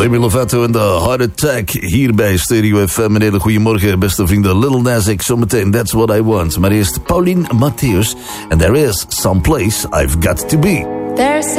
Demi Lovato en de Heart Attack hier bij Stereo FM. Een hele goede morgen, beste vrienden. Lil Nas X, zometeen That's What I Want. Maar eerst Pauline Matthäus en There Is Some Place I've Got To Be. There's